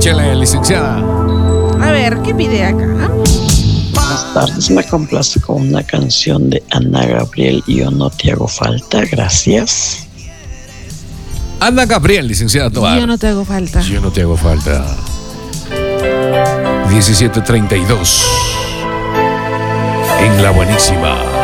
Échale, licenciada. A ver, ¿qué pide acá? Buenas tardes, me complace con una canción de Ana Gabriel, Yo no te hago falta, gracias. Ana Gabriel, licenciada Tobar. Yo no te hago falta. Yo no te hago falta. 17:32. En la buenísima.